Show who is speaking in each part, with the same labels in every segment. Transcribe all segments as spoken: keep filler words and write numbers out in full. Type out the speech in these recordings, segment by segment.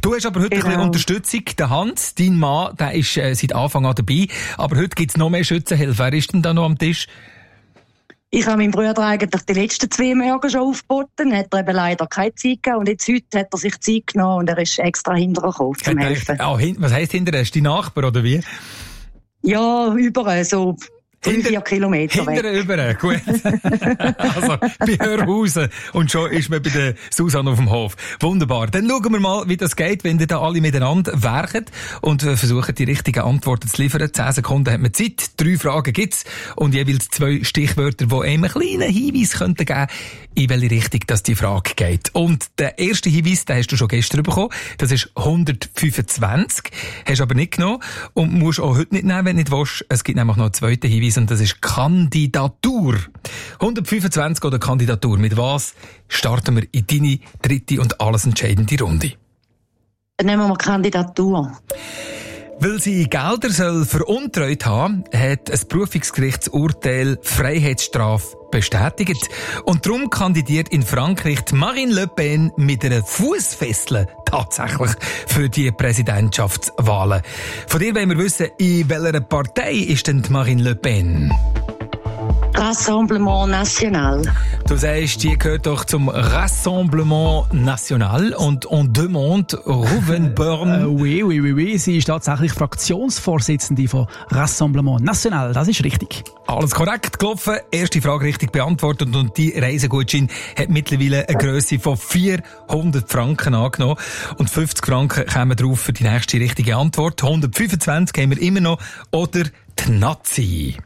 Speaker 1: Du hast aber heute genau. ein bisschen Unterstützung. Der Hans, dein Mann, der ist äh, seit Anfang an dabei. Aber heute gibt es noch mehr Schützenhilfe. Wer ist denn da noch am Tisch?
Speaker 2: Ich habe meinem Bruder eigentlich die letzten zwei Morgen schon aufgeboten. Hat er eben leider keine Zeit gegeben. Und jetzt heute hat er sich Zeit genommen und er ist extra hinterher gekommen, zum helfen.
Speaker 1: Oh, hin- was heisst hinterher? Ist dein Nachbar oder wie?
Speaker 2: Ja, überall so.
Speaker 1: Hinter,
Speaker 2: vier Kilometer
Speaker 1: hinter weg. Über, gut. Also, bei Hörhausen. Und schon ist man bei der Susanne auf dem Hof. Wunderbar. Dann schauen wir mal, wie das geht, wenn ihr da alle miteinander werken und versuchen, die richtigen Antworten zu liefern. Zehn Sekunden hat man Zeit. Drei Fragen gibt's. Und jeweils zwei Stichwörter, die einem einen kleinen Hinweis könnten geben, in welche Richtung das die Frage geht. Und der erste Hinweis, den hast du schon gestern bekommen. Das ist hundertfünfundzwanzig. Hast du aber nicht genommen. Und musst auch heute nicht nehmen, wenn du nicht willst. Es gibt nämlich noch einen zweiten Hinweis. Und das ist Kandidatur. hundertfünfundzwanzig oder Kandidatur. Mit was starten wir in deine dritte und alles entscheidende Runde?
Speaker 2: Dann nehmen wir Kandidatur.
Speaker 1: Weil sie Gelder soll veruntreut haben, hat ein Berufungsgerichtsurteil Freiheitsstrafe bestätigt. Und darum kandidiert in Frankreich Marine Le Pen mit einer Fußfessel tatsächlich für die Präsidentschaftswahlen. Von dir wollen wir wissen, in welcher Partei ist denn Marine Le Pen?
Speaker 2: Rassemblement National.
Speaker 1: Du sagst, die gehört doch zum Rassemblement National und on demande Rouvenborn.
Speaker 3: Äh, oui, oui, oui, oui. Sie ist tatsächlich Fraktionsvorsitzende von Rassemblement National. Das ist richtig.
Speaker 1: Alles korrekt gelaufen. Erste Frage richtig beantwortet und die Reisegutschein hat mittlerweile eine Grösse von vierhundert Franken angenommen. Und fünfzig Franken kommen drauf für die nächste richtige Antwort. hundertfünfundzwanzig haben wir immer noch. Oder die Nazi.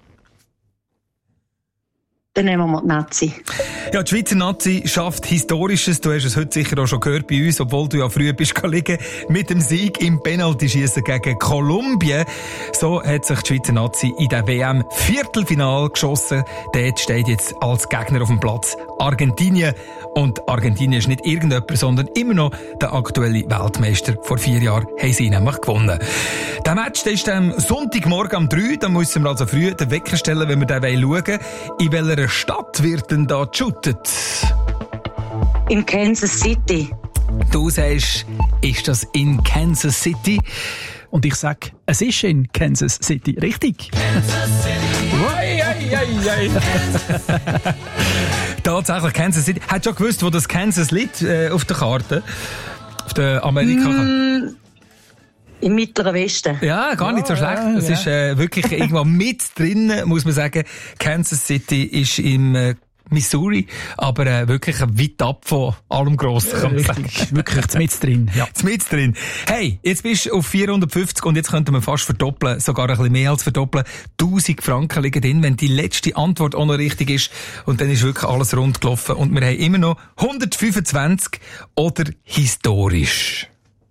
Speaker 2: Dann nehmen wir die Nazi.
Speaker 1: Ja, die Schweizer Nazi schafft Historisches. Du hast es heute sicher auch schon gehört bei uns, obwohl du ja früher bist liegen, mit dem Sieg im Penaltyschiessen gegen Kolumbien. So hat sich die Schweizer Nazi in der W M Viertelfinal geschossen. Dort steht jetzt als Gegner auf dem Platz Argentinien. Und Argentinien ist nicht irgendjemand, sondern immer noch der aktuelle Weltmeister. Vor vier Jahren haben sie nämlich gewonnen. Der Match der ist am Sonntagmorgen um drei. Da müssen wir also früh den Wecker stellen, wenn wir den schauen wollen. In welcher Stadt wird denn da geshootet?
Speaker 2: In Kansas City.
Speaker 1: Du sagst, ist das in Kansas City?
Speaker 3: Und ich sage, es ist in Kansas City. Richtig?
Speaker 1: Kansas City. Ei, ei, ei, ei. Tatsächlich Kansas City. Hast du schon gewusst, wo das Kansas liegt äh, auf der Karte? Auf der Amerika?
Speaker 2: Mm, Im Mittleren Westen.
Speaker 1: Ja, gar nicht so schlecht. Das ja. ist äh, wirklich irgendwo mit drin, muss man sagen. Kansas City ist im äh, Missouri, aber äh, wirklich weit ab von allem Grossen, kann man sagen.
Speaker 3: Wirklich mit drin. Ja.
Speaker 1: Mit drin. Hey, jetzt bist du auf vierhundertfünfzig und jetzt könnten wir fast verdoppeln, sogar ein bisschen mehr als verdoppeln. tausend Franken liegen drin, wenn die letzte Antwort auch noch richtig ist. Und dann ist wirklich alles rund gelaufen. Und wir haben immer noch hundertfünfundzwanzig oder historisch.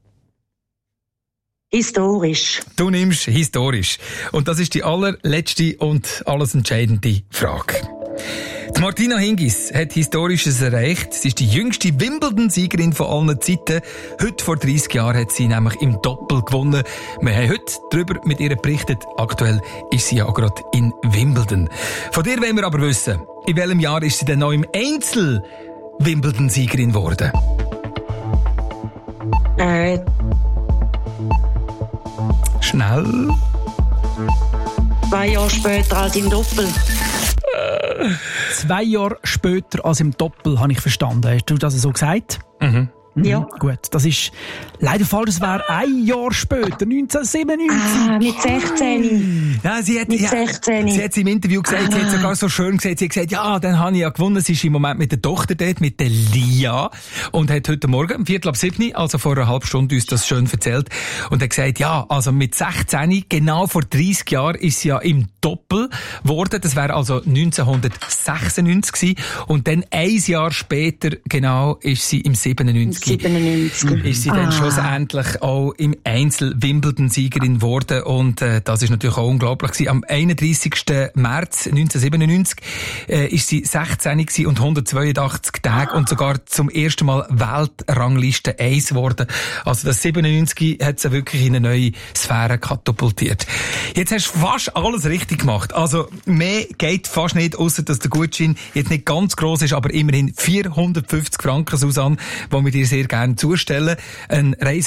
Speaker 2: Historisch.
Speaker 1: Du nimmst historisch. Und das ist die allerletzte und alles entscheidende Frage. Die Martina Hingis hat Historisches erreicht. Sie ist die jüngste Wimbledon-Siegerin von allen Zeiten. Heute vor dreissig Jahren hat sie nämlich im Doppel gewonnen. Wir haben heute darüber mit ihr berichtet. Aktuell ist sie ja gerade in Wimbledon. Von dir wollen wir aber wissen, in welchem Jahr ist sie denn noch im Einzel Wimbledon-Siegerin geworden?
Speaker 2: Äh.
Speaker 1: Schnell.
Speaker 2: Zwei Jahre später als im Doppel.
Speaker 3: Zwei Jahre später als im Doppel, habe ich verstanden. Hast du das so gesagt?
Speaker 1: Mhm.
Speaker 3: Mhm.
Speaker 2: Ja.
Speaker 3: Gut, das ist leider falsch. Das wäre ein Jahr später, neunzehnhundertsiebenundneunzig.
Speaker 2: Ah, mit sechzehn.
Speaker 1: Ja, sie hat,
Speaker 2: mit
Speaker 1: ja,
Speaker 2: sechzehn.
Speaker 1: Sie hat im Interview gesagt, ah. sie hat sogar so schön gesagt, sie hat gesagt, ja, dann habe ich ja gewonnen. Sie ist im Moment mit der Tochter dort, mit der Lia. Und hat heute Morgen, um Viertel ab sieben, also vor einer halben Stunde, uns das schön erzählt. Und hat gesagt, ja, also mit sechzehn, genau vor dreissig Jahren, ist sie ja im Doppel geworden. Das wäre also neunzehnhundertsechsundneunzig gewesen. Und dann ein Jahr später, genau, ist sie im siebenundneunzig.
Speaker 2: siebenundneunzig.
Speaker 1: Ist sie dann
Speaker 2: ah.
Speaker 1: schlussendlich auch im Einzel Wimbledon-Siegerin geworden. Und äh, das ist natürlich auch unglaublich gewesen. Am einunddreissigsten März neunzehnhundertsiebenundneunzig äh, ist sie sechzehn gewesen und hundertzweiundachtzig Tage und sogar zum ersten Mal Weltrangliste eins geworden. Also das siebenundneunzig hat sie wirklich in eine neue Sphäre katapultiert. Jetzt hast du fast alles richtig gemacht. Also mehr geht fast nicht, ausser dass der Gutschein jetzt nicht ganz gross ist, aber immerhin vierhundertfünfzig Franken, Susanne, die wir dir sehr gerne zustellen. Ein Reise